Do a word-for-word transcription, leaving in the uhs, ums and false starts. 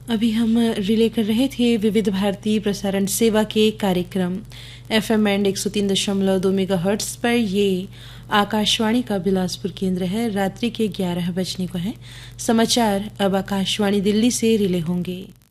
अभी हम रिले कर रहे थे विविध भारती प्रसारण सेवा के कार्यक्रम एफएम एंड एक सौ तीन दशमलव दो मेगा हर्ट्स पर। ये आकाशवाणी का बिलासपुर केंद्र है। रात्रि के ग्यारह बजने को है। समाचार अब आकाशवाणी दिल्ली से रिले होंगे।